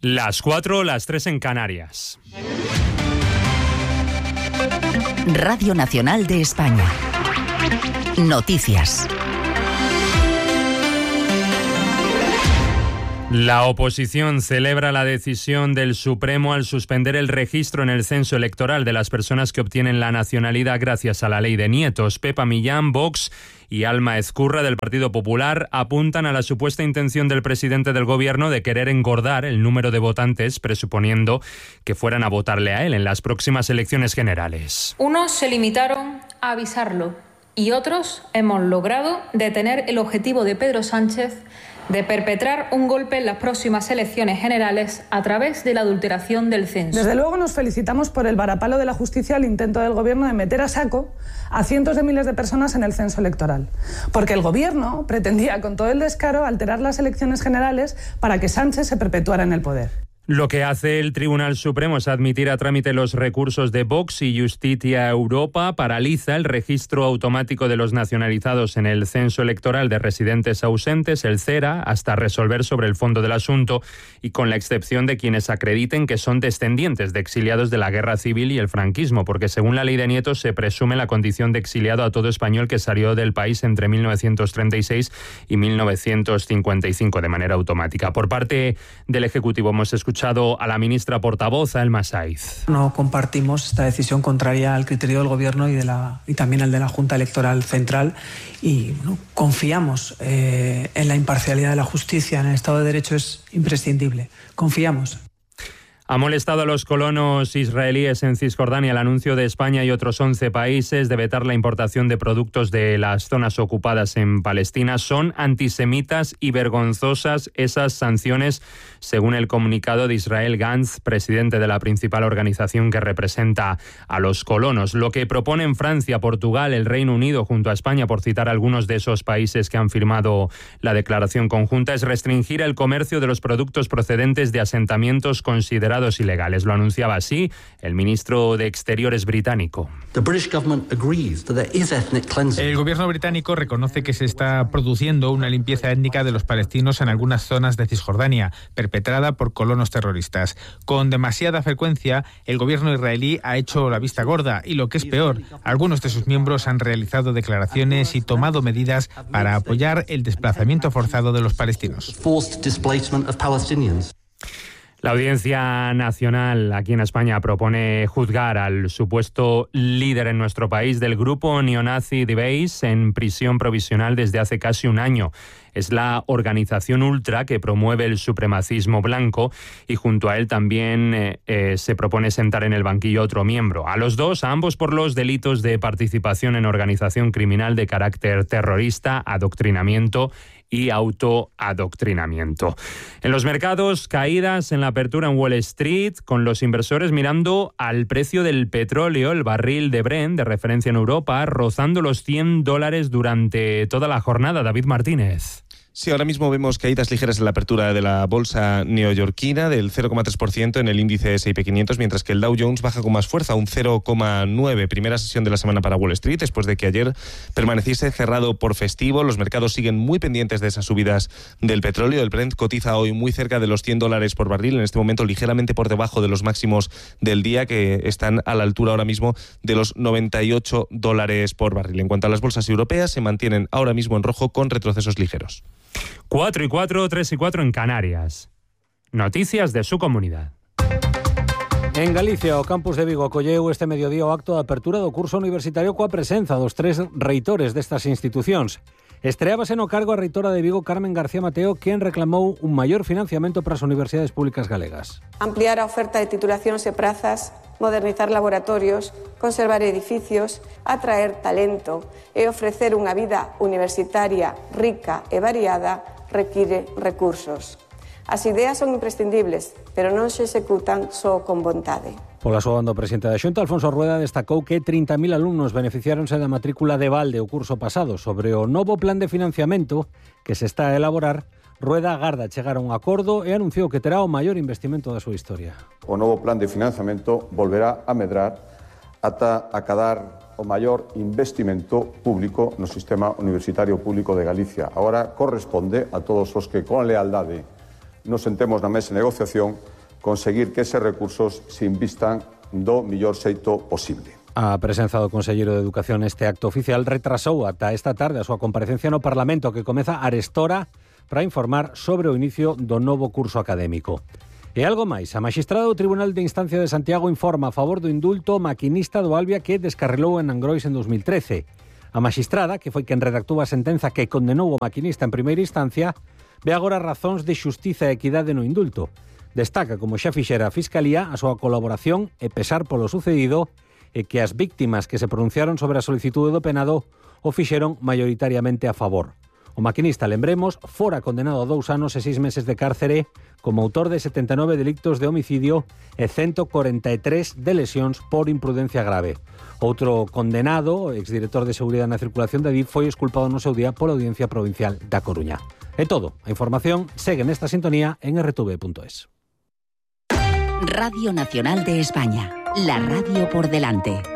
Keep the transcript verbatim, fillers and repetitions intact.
Las cuatro, las tres en Canarias. Radio Nacional de España. Noticias. La oposición celebra la decisión del Supremo al suspender el registro en el censo electoral de las personas que obtienen la nacionalidad gracias a la ley de nietos. Pepa Millán, Vox y Alma Ezcurra del Partido Popular apuntan a la supuesta intención del presidente del Gobierno de querer engordar el número de votantes, presuponiendo que fueran a votarle a él en las próximas elecciones generales. Unos se limitaron a avisarlo y otros hemos logrado detener el objetivo de Pedro Sánchez de perpetrar un golpe en las próximas elecciones generales a través de la adulteración del censo. Desde luego nos felicitamos por el varapalo de la justicia al intento del Gobierno de meter a saco a cientos de miles de personas en el censo electoral. Porque el Gobierno pretendía con todo el descaro alterar las elecciones generales para que Sánchez se perpetuara en el poder. Lo que hace el Tribunal Supremo es admitir a trámite los recursos de Vox y Justicia Europa, paraliza el registro automático de los nacionalizados en el censo electoral de residentes ausentes, el CERA, hasta resolver sobre el fondo del asunto y con la excepción de quienes acrediten que son descendientes de exiliados de la Guerra Civil y el franquismo, porque según la ley de nietos se presume la condición de exiliado a todo español que salió del país entre mil novecientos treinta y seis y mil novecientos cincuenta y cinco de manera automática. Por parte del Ejecutivo hemos escuchado escuchado a la ministra portavoz, Alma Saiz. No compartimos esta decisión contraria al criterio del Gobierno y, de la, y también al de la Junta Electoral Central y bueno, confiamos eh, en la imparcialidad de la justicia, en el Estado de Derecho es imprescindible. Confiamos. Ha molestado a los colonos israelíes en Cisjordania el anuncio de España y otros once países de vetar la importación de productos de las zonas ocupadas en Palestina. Son antisemitas y vergonzosas esas sanciones, según el comunicado de Israel Gantz, presidente de la principal organización que representa a los colonos. Lo que proponen Francia, Portugal, el Reino Unido junto a España, por citar algunos de esos países que han firmado la declaración conjunta, es restringir el comercio de los productos procedentes de asentamientos considerados ilegales. Lo anunciaba así el ministro de Exteriores británico. El gobierno británico reconoce que se está produciendo una limpieza étnica de los palestinos en algunas zonas de Cisjordania, perpetrada por colonos terroristas. Con demasiada frecuencia, el gobierno israelí ha hecho la vista gorda y, lo que es peor, algunos de sus miembros han realizado declaraciones y tomado medidas para apoyar el desplazamiento forzado de los palestinos. La Audiencia Nacional aquí en España propone juzgar al supuesto líder en nuestro país del grupo neonazi Debeis en prisión provisional desde hace casi un año. Es la organización ultra que promueve el supremacismo blanco y junto a él también eh, eh, se propone sentar en el banquillo a otro miembro. A los dos, a ambos por los delitos de participación en organización criminal de carácter terrorista, adoctrinamiento y autoadoctrinamiento. En los mercados, caídas en la apertura en Wall Street, con los inversores mirando al precio del petróleo, el barril de Brent, de referencia en Europa, rozando los cien dólares durante toda la jornada. David Martínez. Sí, ahora mismo vemos caídas ligeras en la apertura de la bolsa neoyorquina del cero coma tres por ciento en el índice ese y pe quinientos, mientras que el Dow Jones baja con más fuerza, un cero coma nueve. Primera sesión de la semana para Wall Street, después de que ayer permaneciese cerrado por festivo. Los mercados siguen muy pendientes de esas subidas del petróleo. El Brent cotiza hoy muy cerca de los cien dólares por barril, en este momento ligeramente por debajo de los máximos del día, que están a la altura ahora mismo de los noventa y ocho dólares por barril. En cuanto a las bolsas europeas, se mantienen ahora mismo en rojo con retrocesos ligeros. cuatro y cuatro, tres y cuatro en Canarias. Noticias de su comunidad. En Galicia, o campus de Vigo acolleu este mediodía o acto de apertura do curso universitario coa presenza dos tres reitores destas institucións. Estreábase no cargo a reitora de Vigo, Carmen García Mateo, quen reclamou un maior financiamento para as universidades públicas galegas. Ampliar a oferta de titulacións e prazas, modernizar laboratorios, conservar edificios, atraer talento e ofrecer unha vida universitaria rica e variada require recursos. As ideas son imprescindibles, pero non se executan só con vontade. Pola súa banda, o presidente da Xunta, Alfonso Rueda, destacou que trinta mil alumnos beneficiáronse da matrícula de balde o curso pasado. Sobre o novo plan de financiamento que se está a elaborar, Rueda agarda chegar a un acordo e anunciou que terá o maior investimento da súa historia. O novo plan de financiamento volverá a medrar ata acadar o maior investimento público no sistema universitario público de Galicia. Agora corresponde a todos os que con lealdade nos sentemos na mesa de negociación, conseguir que eses recursos se invistan do mellor xeito posible. A presenza do Conselleiro de Educación este acto oficial retrasou ata esta tarde a súa comparecencia no Parlamento, que comeza arestora para informar sobre o inicio do novo curso académico. E algo máis, a magistrada do Tribunal de Instancia de Santiago informa a favor do indulto maquinista do Albia que descarrilou en Angrois en dos mil trece. A magistrada, que foi quen redactou a sentenza que condenou o maquinista en primeira instancia, ve agora razóns de xustiza e equidade no indulto. Destaca, como xa fixera a Fiscalía, a súa colaboración e pesar polo sucedido e que as víctimas que se pronunciaron sobre a solicitude do penado o fixeron maioritariamente a favor. O maquinista, lembremos, fora condenado a dous anos e seis meses de cárcere como autor de setenta e nove delictos de homicidio e ciento corenta e tres de lesións por imprudencia grave. Outro condenado, exdirector de Seguridade na Circulación de Adif, foi exculpado no seu día pola Audiencia Provincial da Coruña. É todo. A información segue nesta sintonía en erre te ve punto es. Radio Nacional de España. La radio por delante.